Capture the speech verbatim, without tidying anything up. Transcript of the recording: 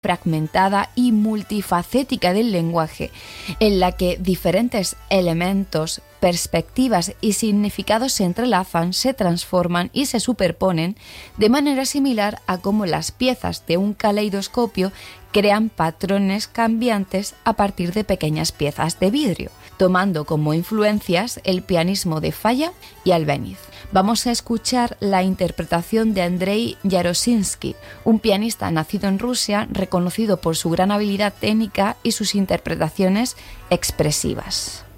fragmentada y multifacética del lenguaje, en la que diferentes elementos, perspectivas y significados se entrelazan, se transforman y se superponen de manera similar a cómo las piezas de un caleidoscopio crean patrones cambiantes a partir de pequeñas piezas de vidrio, tomando como influencias el pianismo de Falla y Albéniz. Vamos a escuchar la interpretación de Andrei Yaroshinsky, un pianista nacido en Rusia, reconocido por su gran habilidad técnica y sus interpretaciones expresivas.